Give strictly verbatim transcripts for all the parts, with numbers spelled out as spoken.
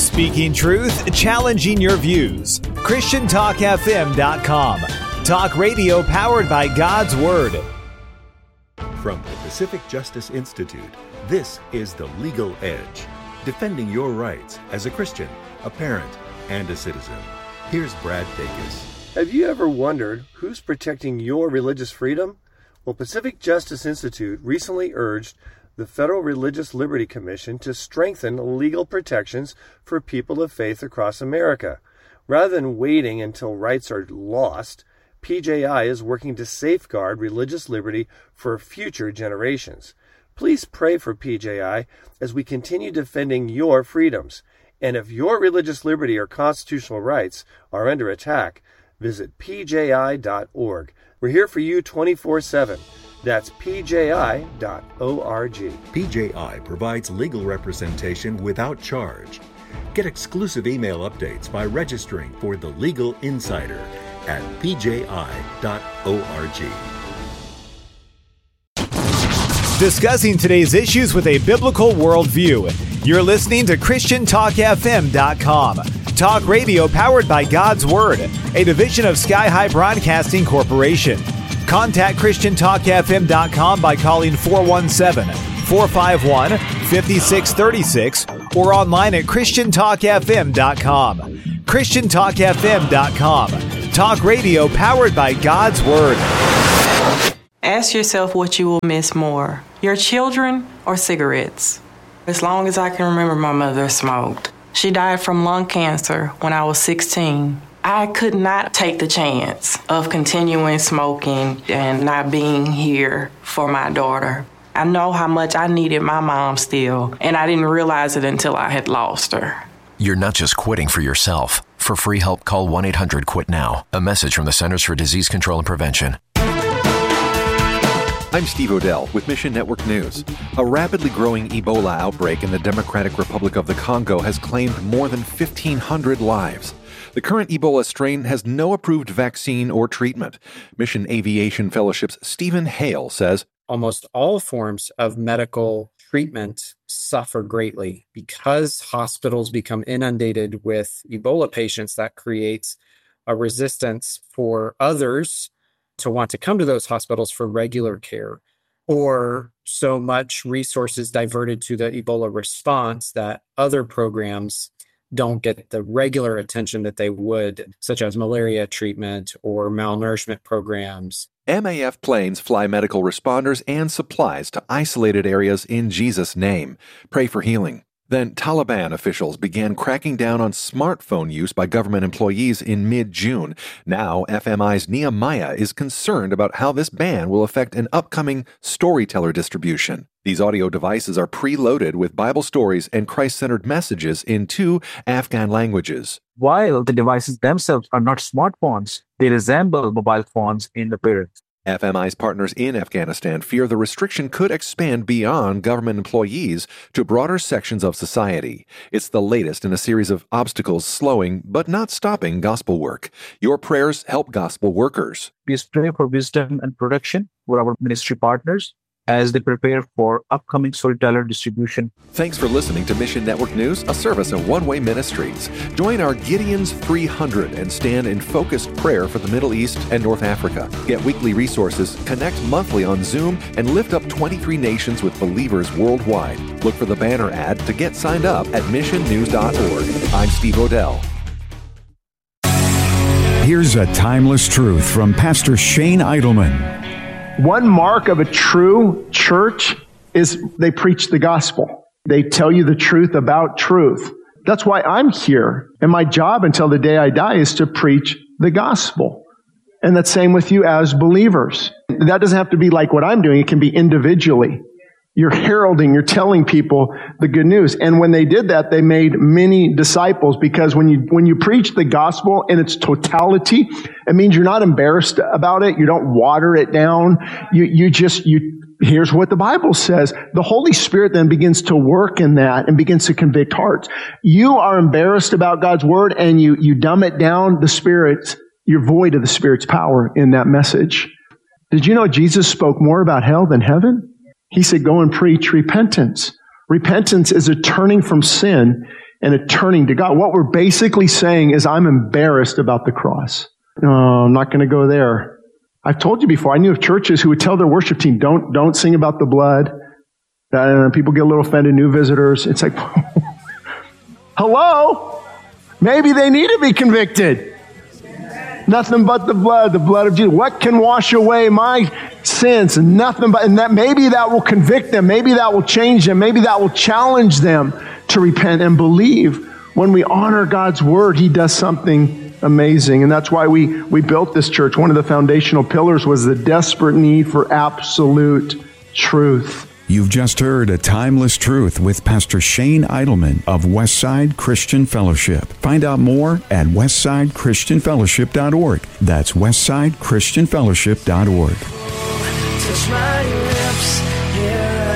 Speaking truth, challenging your views. Christian Talk F M dot com. Talk radio powered by God's Word. From the Pacific Justice Institute, this is The Legal Edge, defending your rights as a Christian, a parent, and a citizen. Here's Brad Dacus. Have you ever wondered who's protecting your religious freedom? Well, Pacific Justice Institute recently urged the Federal Religious Liberty Commission to strengthen legal protections for people of faith across America. Rather than waiting until rights are lost, P J I is working to safeguard religious liberty for future generations. Please pray for P J I as we continue defending your freedoms. And if your religious liberty or constitutional rights are under attack, visit P J I dot org. We're here for you twenty-four seven. That's P J I dot org. P J I provides legal representation without charge. Get exclusive email updates by registering for The Legal Insider at P J I dot org. Discussing today's issues with a biblical worldview. You're listening to Christian Talk F M dot com. Talk radio powered by God's Word, a division of Sky High Broadcasting Corporation. Contact Christian Talk F M dot com by calling four one seven, four five one, five six three six or online at Christian Talk F M dot com. Christian Talk F M dot com. Talk radio powered by God's Word. Ask yourself what you will miss more, your children or cigarettes. As long as I can remember, my mother smoked. She died from lung cancer when I was sixteen. I could not take the chance of continuing smoking and not being here for my daughter. I know how much I needed my mom still, and I didn't realize it until I had lost her. You're not just quitting for yourself. For free help, call one eight hundred quit now. A message from the Centers for Disease Control and Prevention. I'm Steve Odell with Mission Network News. A rapidly growing Ebola outbreak in the Democratic Republic of the Congo has claimed more than fifteen hundred lives. The current Ebola strain has no approved vaccine or treatment. Mission Aviation Fellowship's Stephen Hale says, almost all forms of medical treatment suffer greatly because hospitals become inundated with Ebola patients. That creates a resistance for others to want to come to those hospitals for regular care, or so much resources diverted to the Ebola response that other programs don't get the regular attention that they would, such as malaria treatment or malnourishment programs. M A F planes fly medical responders and supplies to isolated areas in Jesus' name. Pray for healing. Then Taliban officials began cracking down on smartphone use by government employees in mid-June. Now, F M I's Nehemiah is concerned about how this ban will affect an upcoming storyteller distribution. These audio devices are preloaded with Bible stories and Christ-centered messages in two Afghan languages. While the devices themselves are not smartphones, they resemble mobile phones in appearance. F M I's partners in Afghanistan fear the restriction could expand beyond government employees to broader sections of society. It's the latest in a series of obstacles slowing but not stopping gospel work. Your prayers help gospel workers. Please pray for wisdom and protection for our ministry partners as they prepare for upcoming storyteller distribution. Thanks for listening to Mission Network News, a service of One Way Ministries. Join our Gideon's three hundred and stand in focused prayer for the Middle East and North Africa. Get weekly resources, connect monthly on Zoom, and lift up twenty-three nations with believers worldwide. Look for the banner ad to get signed up at mission news dot org. I'm Steve Odell. Here's a timeless truth from Pastor Shane Idleman. One mark of a true church is they preach the gospel. They tell you the truth about truth. That's why I'm here. And my job until the day I die is to preach the gospel. And that's same with you as believers. That doesn't have to be like what I'm doing. It can be individually. You're heralding, you're telling people the good news. And when they did that, they made many disciples, because when you when you preach the gospel in its totality, it means you're not embarrassed about it. You don't water it down. You you just, you here's what the Bible says. The Holy Spirit then begins to work in that and begins to convict hearts. You are embarrassed about God's word and you you dumb it down, the Spirit, you're void of the Spirit's power in that message. Did you know Jesus spoke more about hell than heaven? He said, go and preach repentance. Repentance is a turning from sin and a turning to God. What we're basically saying is, I'm embarrassed about the cross. No, I'm not going to go there. I've told you before, I knew of churches who would tell their worship team, don't, don't sing about the blood. Uh, people get a little offended, new visitors. It's like, hello? Maybe they need to be convicted. Nothing but the blood, the blood of Jesus. What can wash away my sins? Nothing but, and that maybe that will convict them. Maybe that will change them. Maybe that will challenge them to repent and believe. When we honor God's word, He does something amazing. And that's why we, we built this church. One of the foundational pillars was the desperate need for absolute truth. You've just heard A Timeless Truth with Pastor Shane Idleman of Westside Christian Fellowship. Find out more at westside christian fellowship dot org. That's westside christian fellowship dot org. Touch my lips, here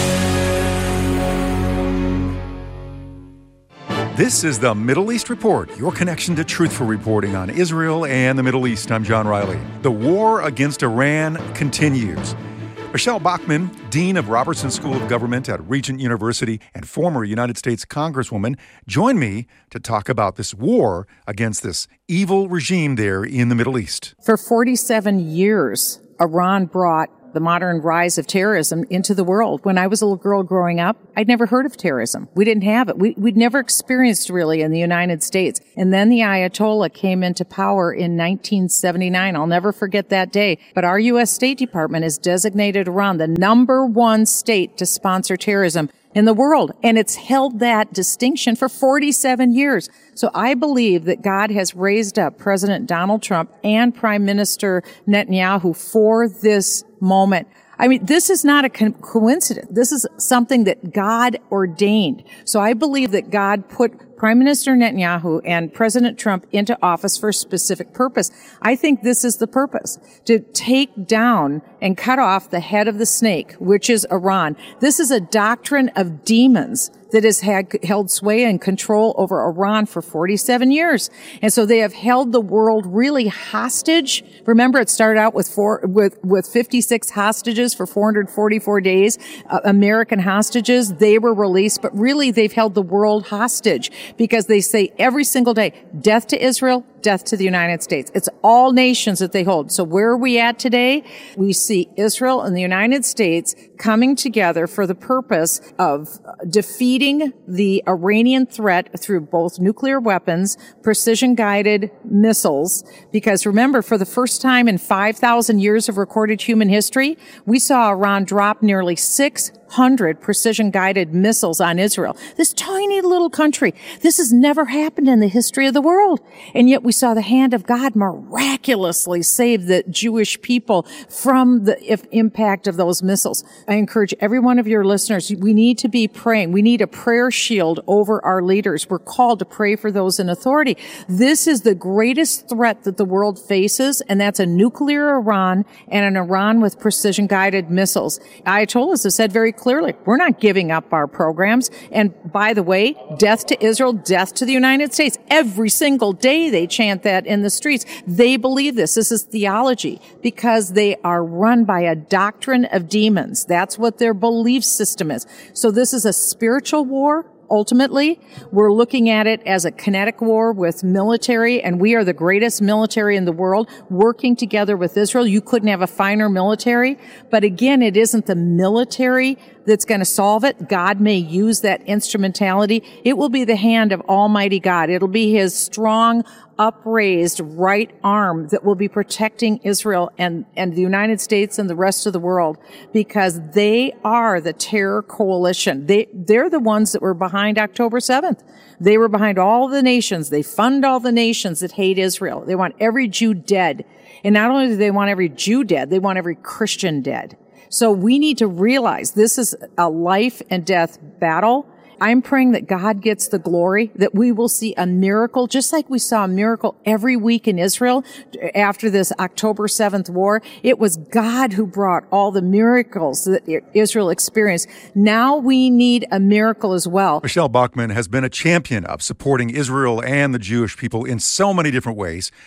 I am. This is the Middle East Report, your connection to truthful reporting on Israel and the Middle East. I'm John Riley. The war against Iran continues. Michelle Bachmann, Dean of Robertson School of Government at Regent University and former United States Congresswoman, joined me to talk about this war against this evil regime there in the Middle East. For forty-seven years, Iran brought the modern rise of terrorism into the world. When I was a little girl growing up, I'd never heard of terrorism. We didn't have it. We, we'd never experienced really in the United States. And then the Ayatollah came into power in nineteen seventy-nine. I'll never forget that day. But our U S State Department has designated Iran the number one state to sponsor terrorism in the world. And it's held that distinction for forty-seven years. So I believe that God has raised up President Donald Trump and Prime Minister Netanyahu for this moment. I mean, this is not a co- coincidence. This is something that God ordained. So I believe that God put Prime Minister Netanyahu and President Trump into office for a specific purpose. I think this is the purpose, to take down and cut off the head of the snake, which is Iran. This is a doctrine of demons that has had held sway and control over Iran for forty-seven years. And so they have held the world really hostage. Remember, it started out with four, with, with fifty-six hostages for four hundred forty-four days, uh, American hostages. They were released, but really they've held the world hostage because they say every single day, death to Israel, death to the United States. It's all nations that they hold. So where are we at today? We see Israel and the United States coming together for the purpose of defeating the Iranian threat through both nuclear weapons, precision-guided missiles. Because remember, for the first time in five thousand years of recorded human history, we saw Iran drop nearly six hundred precision-guided missiles on Israel. This tiny little country. This has never happened in the history of the world. And yet we saw the hand of God miraculously save the Jewish people from the if, impact of those missiles. I encourage every one of your listeners, we need to be praying. We need a prayer shield over our leaders. We're called to pray for those in authority. This is the greatest threat that the world faces, and that's a nuclear Iran and an Iran with precision-guided missiles. Ayatollahs have said very clearly, we're not giving up our programs. And by the way, death to Israel, death to the United States. Every single day they chant that in the streets. They believe this. This is theology because they are run by a doctrine of demons. That's what their belief system is. So this is a spiritual war. Ultimately, we're looking at it as a kinetic war with military, and we are the greatest military in the world working together with Israel. You couldn't have a finer military. But again, it isn't the military that's going to solve it. God may use that instrumentality. It will be the hand of Almighty God. It'll be His strong, upraised right arm that will be protecting Israel and, and the United States and the rest of the world, because they are the terror coalition. They, they're the ones that were behind October seventh. They were behind all the nations. They fund all the nations that hate Israel. They want every Jew dead. And not only do they want every Jew dead, they want every Christian dead. So we need to realize this is a life and death battle. I'm praying that God gets the glory, that we will see a miracle, just like we saw a miracle every week in Israel after this October seventh war. It was God who brought all the miracles that Israel experienced. Now we need a miracle as well. Michelle Bachmann has been a champion of supporting Israel and the Jewish people in so many different ways.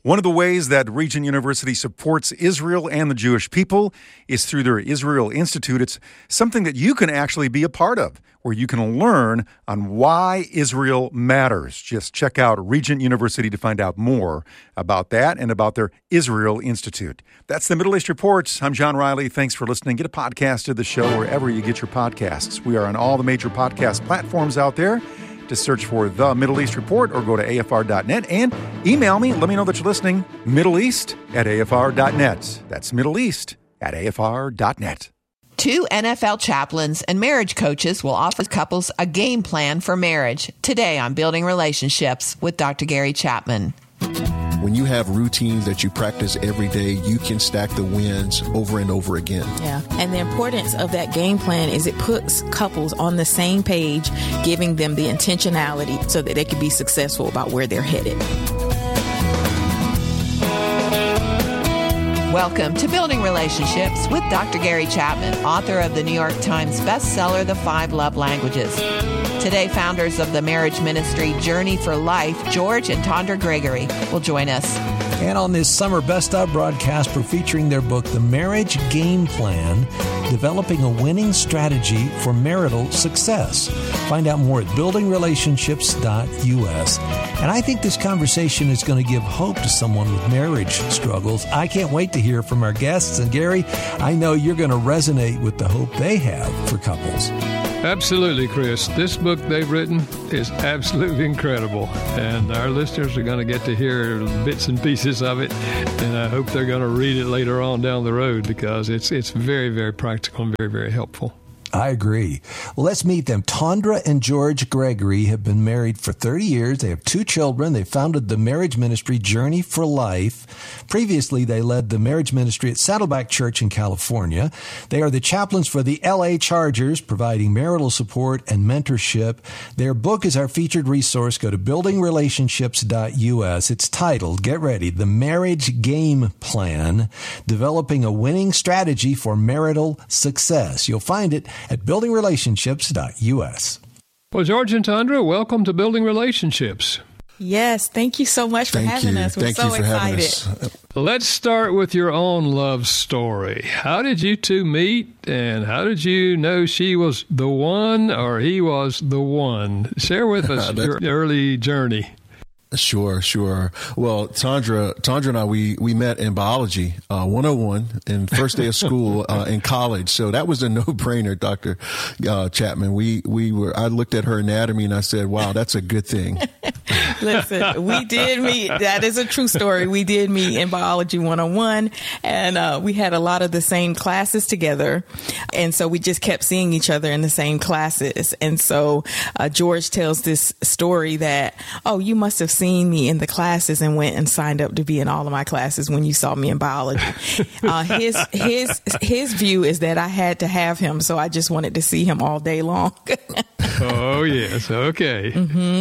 One of the ways that Regent University supports Israel and the Jewish people is through their Israel Institute. It's something that you can actually be a part of, where you can learn on why Israel matters. Just check out Regent University to find out more about that and about their Israel Institute. That's the Middle East Report. I'm John Riley. Thanks for listening. Get a podcast of the show wherever you get your podcasts. We are on all the major podcast platforms out there. Just search for The Middle East Report or go to A F R dot net and email me. Let me know that you're listening. Middle East at A F R dot net. That's Middle East at A F R dot net. Two N F L chaplains and marriage coaches will offer couples a game plan for marriage. Today on Building Relationships with Doctor Gary Chapman. When you have routines that you practice every day, you can stack the wins over and over again. Yeah. And the importance of that game plan is it puts couples on the same page, giving them the intentionality so that they can be successful about where they're headed. Welcome to Building Relationships with Doctor Gary Chapman, author of the New York Times bestseller, The Five Love Languages. Today, founders of the marriage ministry Journey for Life, George and Tondra Gregory, will join us. And on this summer Best Of broadcast, we're featuring their book, The Marriage Game Plan, Developing a Winning Strategy for Marital Success. Find out more at building relationships dot U S. And I think this conversation is going to give hope to someone with marriage struggles. I can't wait to hear from our guests. And Gary, I know you're going to resonate with the hope they have for couples. Absolutely, Chris. This book they've written is absolutely incredible, and our listeners are going to get to hear bits and pieces of it, and I hope they're going to read it later on down the road because it's it's very, very practical and very, very helpful. I agree. Well, let's meet them. Tondra and George Gregory have been married for thirty years. They have two children. They founded the marriage ministry Journey for Life. Previously, they led the marriage ministry at Saddleback Church in California. They are the chaplains for the L A Chargers, providing marital support and mentorship. Their book is our featured resource. Go to building relationships dot U S. It's titled, get ready, The Marriage Game Plan, Developing a Winning Strategy for Marital Success. You'll find it at building relationships dot U S. Well, George and Tondra, welcome to Building Relationships. Yes, thank you so much for Thank having you. us. We're Thank so you for excited. having us. Let's start with your own love story. How did you two meet, and how did you know she was the one or he was the one? Share with us your early journey. Sure, sure. Well, Tondra, Tondra and I, we, we met in biology, uh, one oh one, in first day of school, uh, in college. So that was a no-brainer, Doctor Uh, Chapman. We, we were, I looked at her anatomy and I said, wow, that's a good thing. Listen, we did meet. That is a true story. We did meet in biology one oh one, and uh, we had a lot of the same classes together. And so we just kept seeing each other in the same classes. And so uh, George tells this story that, oh, you must have seen me in the classes and went and signed up to be in all of my classes when you saw me in biology. Uh, his his his view is that I had to have him, so I just wanted to see him all day long. Oh, yes. Okay.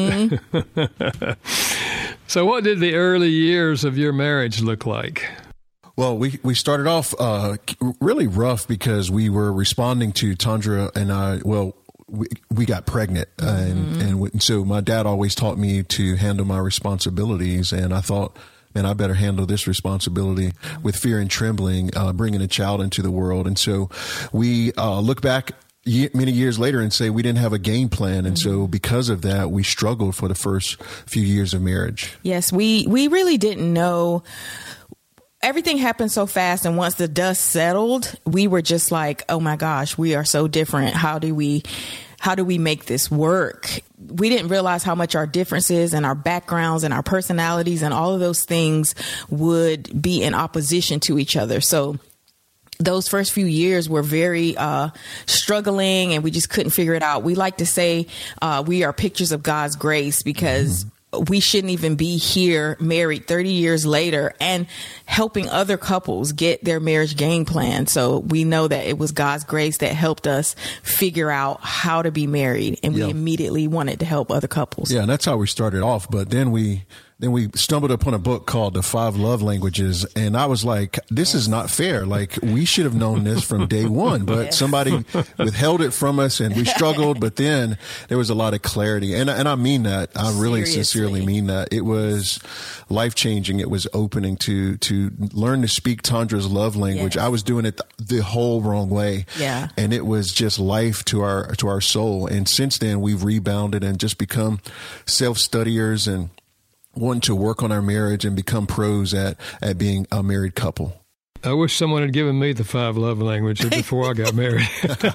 Mm-hmm. So what did the early years of your marriage look like? Well, we, we started off uh, really rough because we were responding to Tondra and I, well, we, we got pregnant. Uh, and, and, and so my dad always taught me to handle my responsibilities. And I thought, man, I better handle this responsibility with fear and trembling, uh, bringing a child into the world. And so we uh, look back many years later and say we didn't have a game plan. And mm-hmm. so because of that, we struggled for the first few years of marriage. Yes, we, we really didn't know. Everything happened so fast. And once the dust settled, we were just like, oh, my gosh, we are so different. How do we how do we make this work? We didn't realize how much our differences and our backgrounds and our personalities and all of those things would be in opposition to each other. So those first few years were very uh, struggling, and we just couldn't figure it out. We like to say uh, we are pictures of God's grace because mm-hmm. we shouldn't even be here married thirty years later and helping other couples get their marriage game plan. So we know that it was God's grace that helped us figure out how to be married. And we yeah. immediately wanted to help other couples. Yeah, and that's how we started off. But then we then we stumbled upon a book called The Five Love Languages. And I was like, this is not fair. Like, we should have known this from day one, but yes. somebody withheld it from us and we struggled. But then there was a lot of clarity. And, and I mean that. I really Seriously. sincerely mean that. It was life changing. It was opening to, to learn to speak Tandra's love language. Yes. I was doing it the, the whole wrong way. Yeah. And it was just life to our, to our soul. And since then we've rebounded and just become self-studiers and wanting to work on our marriage and become pros at, at being a married couple. I wish someone had given me the five love languages before I got married.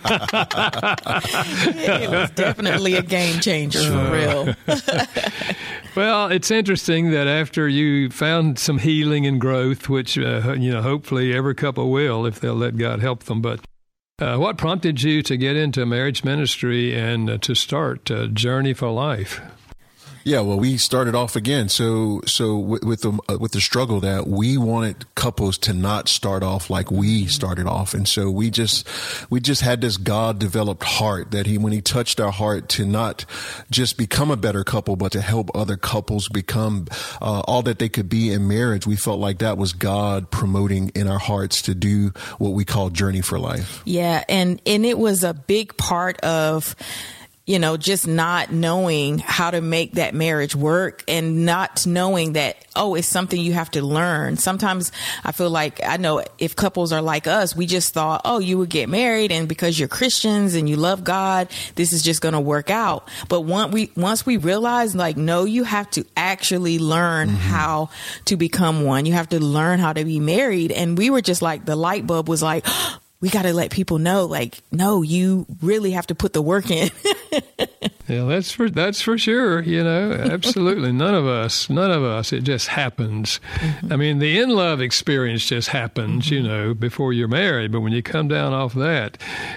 It was definitely a game changer for real. Well, it's interesting that after you found some healing and growth, which, uh, you know, hopefully every couple will if they'll let God help them, but uh, what prompted you to get into marriage ministry and uh, to start uh, Journey for Life? Yeah, well, we started off again. So, so with, with the uh, with the struggle that we wanted couples to not start off like we started off, and so we just we just had this God developed heart that he when he touched our heart to not just become a better couple, but to help other couples become uh, all that they could be in marriage. We felt like that was God promoting in our hearts to do what we call Journey for Life. Yeah, and and it was a big part of, you know, just not knowing how to make that marriage work and not knowing that, oh, it's something you have to learn. Sometimes I feel like, I know if couples are like us, we just thought, oh, you would get married and because you're Christians and you love God, this is just going to work out. But once we, once we realized, like, no, you have to actually learn mm-hmm. how to become one. You have to learn how to be married. And we were just like, the light bulb was like, oh, we got to let people know, like, no, you really have to put the work in. Yeah, that's for that's for sure. You know, absolutely. None of us, none of us. It just happens. Mm-hmm. I mean, the in love experience just happens. Mm-hmm. You know, before you're married. But when you come down off that,